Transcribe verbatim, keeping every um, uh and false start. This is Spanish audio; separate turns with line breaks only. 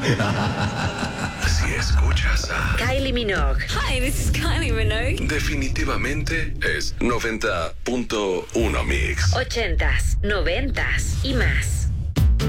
Si escuchas a
Kylie Minogue.
Hi, this is Kylie Minogue.
definitivamente es noventa punto uno Mix.
Ochentas, noventas y más.